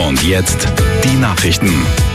Und jetzt die Nachrichten.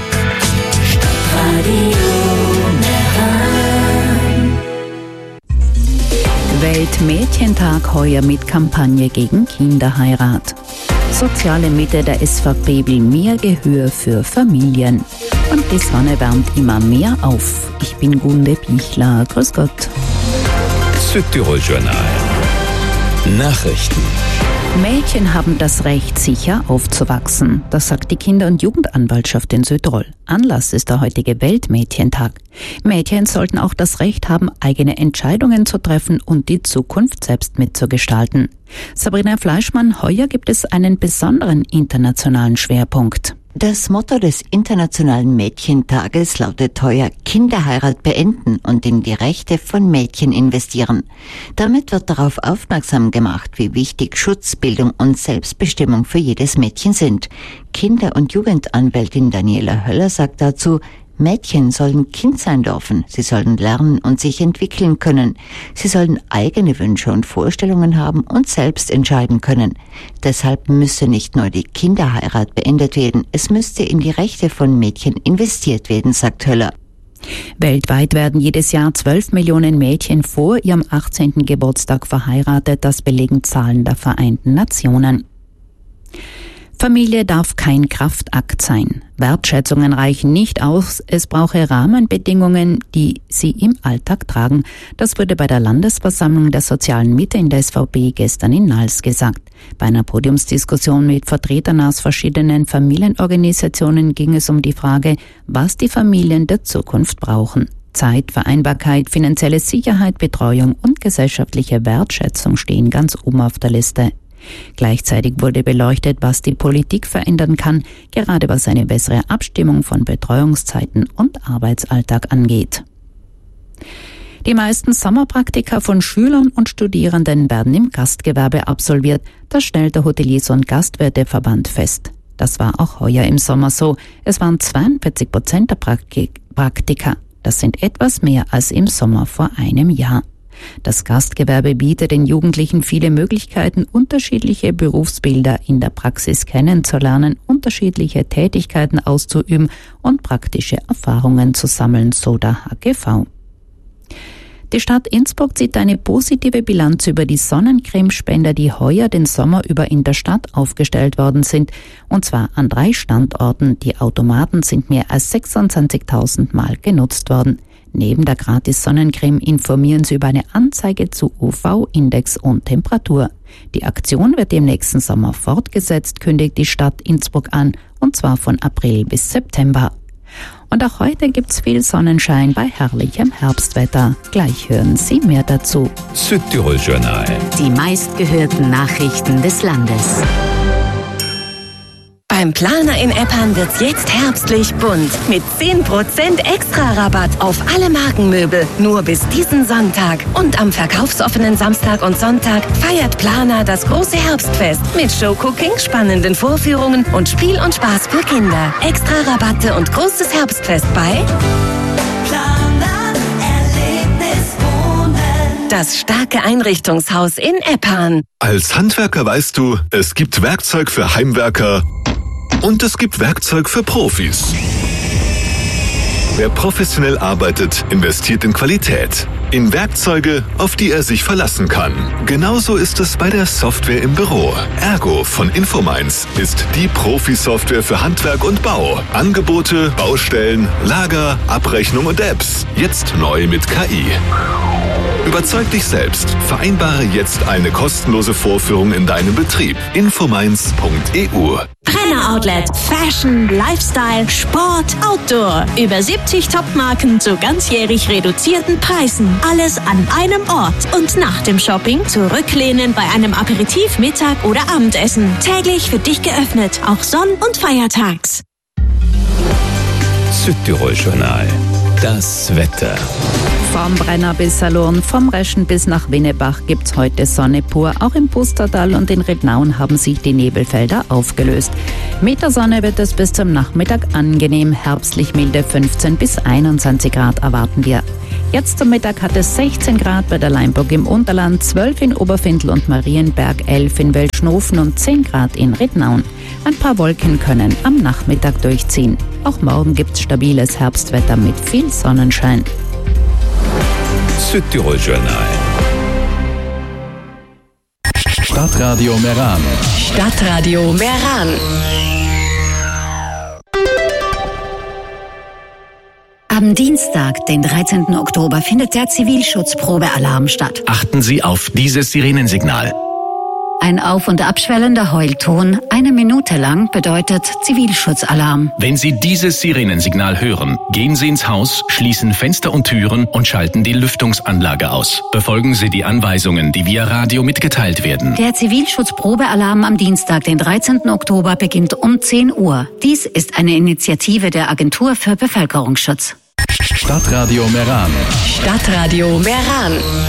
Weltmädchentag heuer mit Kampagne gegen Kinderheirat. Soziale Mitte der SVP will mehr Gehör für Familien. Und die Sonne wärmt immer mehr auf. Ich bin Gunde Bichler. Grüß Gott. Südtirol-Journal. Nachrichten. Mädchen haben das Recht, sicher aufzuwachsen. Das sagt die Kinder- und Jugendanwaltschaft in Südtirol. Anlass ist der heutige Weltmädchentag. Mädchen sollten auch das Recht haben, eigene Entscheidungen zu treffen und die Zukunft selbst mitzugestalten. Sabrina Fleischmann, heuer gibt es einen besonderen internationalen Schwerpunkt. Das Motto des Internationalen Mädchentages lautet heuer Kinderheirat beenden und in die Rechte von Mädchen investieren. Damit wird darauf aufmerksam gemacht, wie wichtig Schutz, Bildung und Selbstbestimmung für jedes Mädchen sind. Kinder- und Jugendanwältin Daniela Höller sagt dazu, Mädchen sollen Kind sein dürfen, sie sollen lernen und sich entwickeln können. Sie sollen eigene Wünsche und Vorstellungen haben und selbst entscheiden können. Deshalb müsse nicht nur die Kinderheirat beendet werden, es müsste in die Rechte von Mädchen investiert werden, sagt Höller. Weltweit werden jedes Jahr 12 Millionen Mädchen vor ihrem 18. Geburtstag verheiratet, das belegen Zahlen der Vereinten Nationen. Familie darf kein Kraftakt sein. Wertschätzungen reichen nicht aus. Es brauche Rahmenbedingungen, die sie im Alltag tragen. Das wurde bei der Landesversammlung der sozialen Mitte in der SVP gestern in Nals gesagt. Bei einer Podiumsdiskussion mit Vertretern aus verschiedenen Familienorganisationen ging es um die Frage, was die Familien der Zukunft brauchen. Zeit, Vereinbarkeit, finanzielle Sicherheit, Betreuung und gesellschaftliche Wertschätzung stehen ganz oben auf der Liste. Gleichzeitig wurde beleuchtet, was die Politik verändern kann, gerade was eine bessere Abstimmung von Betreuungszeiten und Arbeitsalltag angeht. Die meisten Sommerpraktika von Schülern und Studierenden werden im Gastgewerbe absolviert. Das stellt der Hoteliers- und Gastwirteverband fest. Das war auch heuer im Sommer so. Es waren 42% der Praktika. Das sind etwas mehr als im Sommer vor einem Jahr. Das Gastgewerbe bietet den Jugendlichen viele Möglichkeiten, unterschiedliche Berufsbilder in der Praxis kennenzulernen, unterschiedliche Tätigkeiten auszuüben und praktische Erfahrungen zu sammeln, so der HGV. Die Stadt Innsbruck zieht eine positive Bilanz über die Sonnencremespender, die heuer den Sommer über in der Stadt aufgestellt worden sind, und zwar an 3 Standorten. Die Automaten sind mehr als 26.000 Mal genutzt worden. Neben der Gratis-Sonnencreme informieren sie über eine Anzeige zu UV-Index und Temperatur. Die Aktion wird im nächsten Sommer fortgesetzt, kündigt die Stadt Innsbruck an, und zwar von April bis September. Und auch heute gibt's viel Sonnenschein bei herrlichem Herbstwetter. Gleich hören Sie mehr dazu. Südtirol-Journal. Die meistgehörten Nachrichten des Landes. Beim Planer in Eppan wird's jetzt herbstlich bunt. Mit 10% extra Rabatt auf alle Markenmöbel. Nur bis diesen Sonntag. Und am verkaufsoffenen Samstag und Sonntag feiert Planer das große Herbstfest. Mit Showcooking, spannenden Vorführungen und Spiel und Spaß für Kinder. Extra Rabatte und großes Herbstfest bei Planer Erlebniswohnen. Das starke Einrichtungshaus in Eppan. Als Handwerker weißt du, es gibt Werkzeug für Heimwerker und es gibt Werkzeug für Profis. Wer professionell arbeitet, investiert in Qualität, in Werkzeuge, auf die er sich verlassen kann. Genauso ist es bei der Software im Büro. Ergo von Infominds ist die Profi-Software für Handwerk und Bau. Angebote, Baustellen, Lager, Abrechnung und Apps. Jetzt neu mit KI. Überzeug dich selbst. Vereinbare jetzt eine kostenlose Vorführung in deinem Betrieb. Infominds.eu. Brenner Outlet. Fashion, Lifestyle, Sport, Outdoor. Über 70 Topmarken zu ganzjährig reduzierten Preisen. Alles an einem Ort. Und nach dem Shopping zurücklehnen bei einem Aperitif, Mittag oder Abendessen. Täglich für dich geöffnet. Auch Sonn- und Feiertags. Südtirol-Journal. Das Wetter. Vom Brenner bis Salurn, vom Reschen bis nach Winnebach gibt's heute Sonne pur. Auch im Pustertal und in Rednaun haben sich die Nebelfelder aufgelöst. Mit der Sonne wird es bis zum Nachmittag angenehm. Herbstlich milde 15 bis 21 Grad erwarten wir. Jetzt zum Mittag hat es 16 Grad bei der Leinburg im Unterland, 12 in Oberfindl und Marienberg, 11 in Welschnofen und 10 Grad in Rednaun. Ein paar Wolken können am Nachmittag durchziehen. Auch morgen gibt's stabiles Herbstwetter mit viel Sonnenschein. Südtirol Journal. Stadtradio Meran. Stadtradio Meran. Am Dienstag, den 13. Oktober, findet der Zivilschutzprobealarm statt. Achten Sie auf dieses Sirenensignal. Ein auf- und abschwellender Heulton, 1 Minute lang, bedeutet Zivilschutzalarm. Wenn Sie dieses Sirenensignal hören, gehen Sie ins Haus, schließen Fenster und Türen und schalten die Lüftungsanlage aus. Befolgen Sie die Anweisungen, die via Radio mitgeteilt werden. Der Zivilschutzprobealarm am Dienstag, den 13. Oktober, beginnt um 10 Uhr. Dies ist eine Initiative der Agentur für Bevölkerungsschutz. Stadtradio Meran. Stadtradio Meran.